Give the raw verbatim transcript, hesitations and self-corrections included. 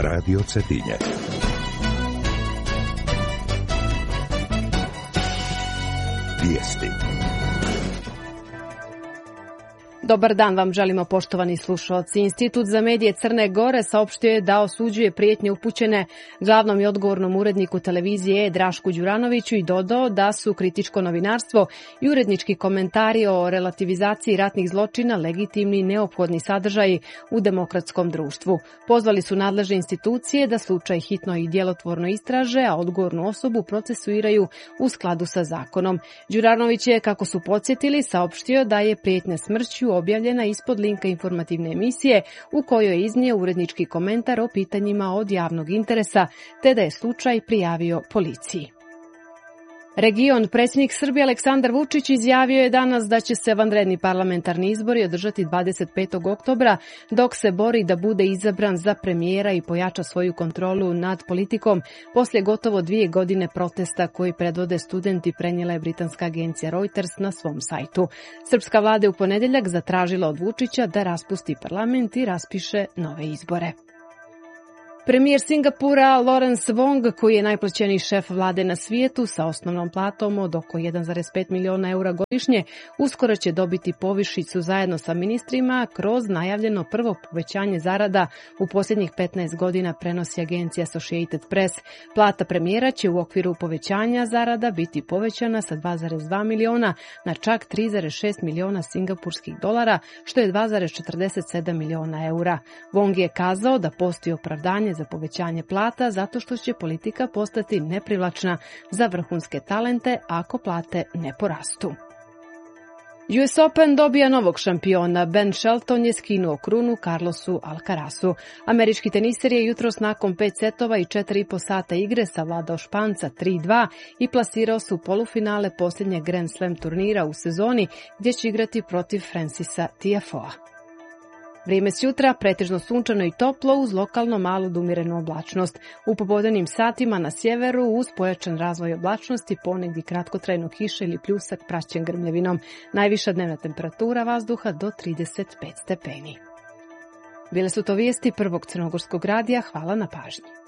Radio Cetinje. Vijesti. Dobar dan vam želimo, poštovani slušalci. Institut za medije Crne Gore saopštio je da osuđuje prijetnje upućene glavnom i odgovornom uredniku televizije Drašku Đuranoviću i dodao da su kritičko novinarstvo i urednički komentari o relativizaciji ratnih zločina legitimni i neophodni sadržaji u demokratskom društvu. Pozvali su nadležne institucije da slučaj hitno i djelotvorno istraže, a odgovornu osobu procesuiraju u skladu sa zakonom. Đuranović je, kako su podsjetili, saopštio da je prijetnja smrću objavljena ispod linka informativne emisije u kojoj je iznio urednički komentar o pitanjima od javnog interesa, te da je slučaj prijavio policiji. Region. Predsjednik Srbije Aleksandar Vučić izjavio je danas da će se vanredni parlamentarni izbori održati dvadeset petog oktobra, dok se bori da bude izabran za premijera i pojača svoju kontrolu nad politikom. Poslije gotovo dvije godine protesta koji predvode studenti, prenijela je britanska agencija Reuters na svom sajtu. Srpska vlada je u ponedjeljak zatražila od Vučića da raspusti parlament i raspiše nove izbore. Premijer Singapura Lawrence Wong, koji je najplaćeniji šef vlade na svijetu sa osnovnom platom od oko jedan zarez pet miliona eura godišnje, uskoro će dobiti povišicu zajedno sa ministrima kroz najavljeno prvo povećanje zarada u posljednjih petnaest godina, prenosi agencija Associated Press. Plata premijera će u okviru povećanja zarada biti povećana sa dva zarez dva miliona na čak tri zarez šest miliona singapurskih dolara, što je dva zarez četrdeset sedam miliona eura. Wong je kazao da postoji opravdanje za povećanje plata zato što će politika postati neprivlačna za vrhunske talente ako plate ne porastu. U S Open dobija novog šampiona. Ben Shelton je skinuo krunu Carlosu Alcarazu. Američki teniser je jutros nakon pet setova i četiri i po sata igre savladao Španca tri dva i plasirao se u polufinale posljednjeg Grand Slam turnira u sezoni, gdje će igrati protiv Francisa Tiafoea. Vrijeme s jutra pretežno sunčano i toplo uz lokalno malu umirenu oblačnost. U popodnevnim satima na sjeveru uz pojačan razvoj oblačnosti ponegdje kratkotrajno kiše ili pljusak praćen grmljavinom. Najviša dnevna temperatura vazduha do trideset pet stepeni. Bile su to vijesti Prvog crnogorskog radija. Hvala na pažnji.